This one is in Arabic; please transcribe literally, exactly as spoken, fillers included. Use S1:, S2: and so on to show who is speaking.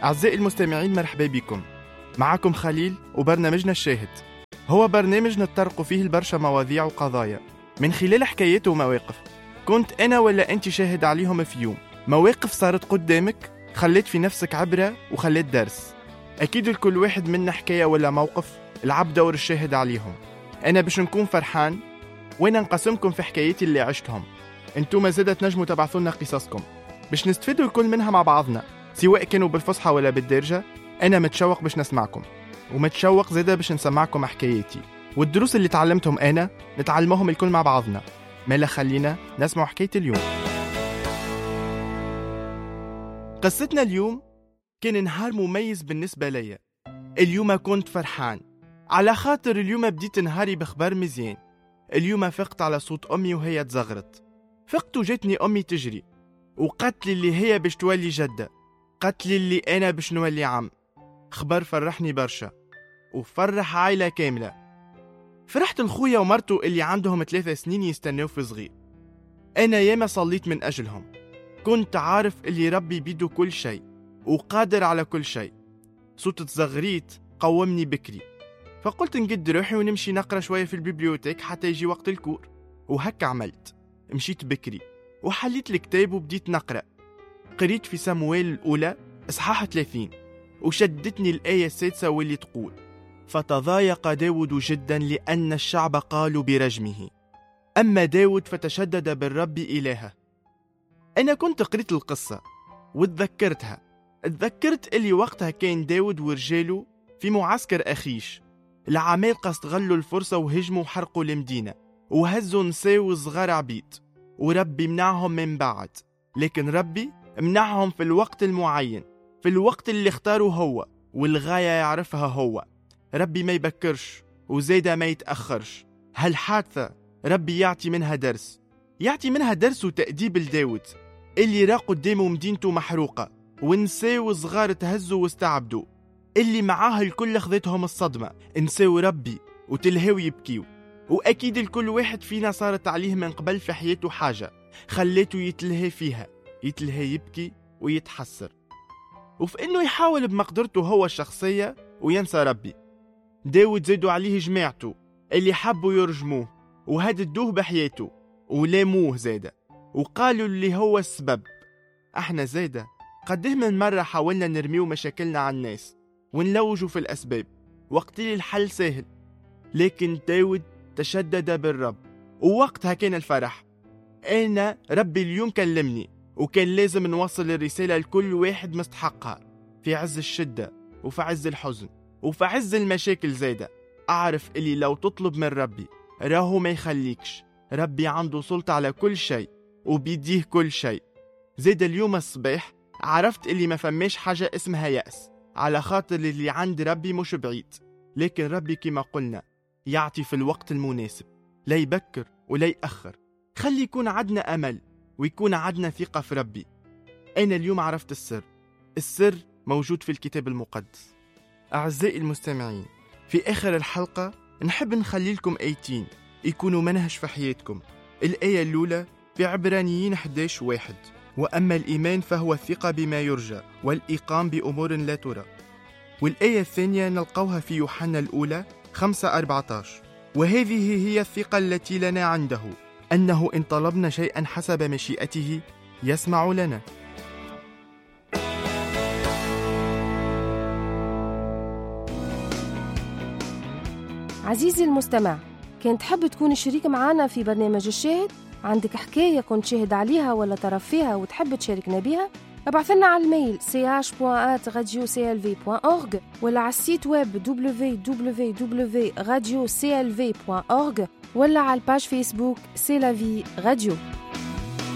S1: أعزائي المستمعين، مرحبا بكم. معكم خليل وبرنامجنا الشاهد. هو برنامج نتطرق فيه البرشا مواضيع وقضايا من خلال حكايات ومواقف كنت أنا ولا أنت شاهد عليهم في يوم. مواقف صارت قدامك خلت في نفسك عبرة وخلت درس. أكيد لكل واحد منا حكاية ولا موقف لعب دور الشاهد عليهم. أنا باش نكون فرحان وأنا نقسمكم في حكاياتي اللي عشتهم. أنتم زادة تنجموا تبعثوا لنا قصصكم باش نستفيدوا الكل منها مع بعضنا، سواء كانوا بالفصحى ولا بالدارجة. أنا متشوق باش نسمعكم، ومتشوق زادة باش نسمعكم حكاياتي والدروس اللي تعلمتهم أنا نتعلمهم الكل مع بعضنا. مالا خلينا نسمع حكاية اليوم. قصتنا اليوم كان نهار مميز بالنسبة لي. اليوم كنت فرحان على خاطر اليوم بديت نهاري بخبر مزيان. اليوم فقت على صوت أمي وهي تزغرت. فقت وجاتني أمي تجري وقالت لي اللي هي باش تولي جدة، قالت لي اللي أنا باش نولي عم. خبر فرحني برشا وفرح عائلة كاملة. فرحت الخويا ومرته اللي عندهم ثلاثة سنين يستنوا في صغير. أنا ياما صليت من أجلهم. كنت عارف اللي ربي بيده كل شيء وقادر على كل شيء. صوت تزغريت قومني بكري، فقلت نقد روحي ونمشي نقرأ شوية في البيبليوتيك حتى يجي وقت الكور. وهك عملت، مشيت بكري وحليت الكتاب وبديت نقرأ. قريت في سمويل الأولى إصحاح ثلاثين وشدتني الآية السادسة واللي تقول: فتضايق داود جدا لأن الشعب قالوا برجمه، أما داود فتشدد بالرب إلهه. أنا كنت قريت القصة وتذكرتها. اتذكرت اللي وقتها كان داود ورجاله في معسكر أخيش. العمالقة استغلوا الفرصة وهجموا وحرقوا المدينة وهزوا نساء وصغار عبيد، وربي منعهم من بعد. لكن ربي منعهم في الوقت المعين، في الوقت اللي اختاره هو والغاية يعرفها هو. ربي ما يبكرش وزيدا ما يتأخرش. هالحادثة ربي يعطي منها درس، يعطي منها درس وتأديب لداود اللي راق قدامه مدينته محروقة ونساء وصغار تهزوا واستعبدوا، اللي معاه الكل خذتهم الصدمة، نساو ربي وتلهوا يبكيو. وأكيد الكل واحد فينا صارت عليه من قبل في حياته حاجة خليته يتلهي فيها، يتلهي يبكي ويتحسر، وفي إنه يحاول بمقدرته هو الشخصية وينسى ربي. داود زادوا عليه جماعته اللي حبوا يرجموه وهددوه بحياته ولاموه زادة وقالوا اللي هو السبب. احنا زادة قده من مرة حاولنا نرميو مشاكلنا على الناس ونلوجوا في الأسباب وقت لي الحل سهل، لكن داود تشدد بالرب ووقتها كان الفرح. أنا ربي اليوم كلمني وكان لازم نوصل الرسالة لكل واحد مستحقها في عز الشدة وفي عز الحزن وفي عز المشاكل. زادة أعرف اللي لو تطلب من ربي راهو ما يخليكش. ربي عنده سلطة على كل شيء وبيديه كل شيء. زادة اليوم الصباح عرفت اللي ما فماش حاجة اسمها يأس، على خاطر اللي عند ربي مش بعيد. لكن ربي كما قلنا يعطي في الوقت المناسب، لا يبكر ولا يأخر. خلي يكون عدنا أمل ويكون عدنا ثقة في ربي. أنا اليوم عرفت السر. السر موجود في الكتاب المقدس. أعزائي المستمعين، في آخر الحلقة نحب نخلي لكم آيتين يكونوا منهج في حياتكم. الآية الأولى في عبرانيين أحد عشر واحد: وأما الإيمان فهو الثقة بما يرجى والإيقام بأمور لا ترى. والآية الثانية نلقوها في يوحنا الأولى خمسة أربعة عشر: وهذه هي الثقة التي لنا عنده، أنه إن طلبنا شيئا حسب مشيئته يسمع لنا.
S2: عزيزي المستمع، كنت تحب تكون شريك معنا في برنامج الشاهد؟ عندك حكاية كنت شاهد عليها ولا تعرف فيها وتحب تشاركنا بها؟ ابعث لنا على الميل سي اش بوان ات راديو سي ال في بوان اورغ ولا على السيت ويب دبليو دبليو دبليو دوت راديو سي ال في بوان اورغ ولا على الباج فيسبوك سي لا في راديو.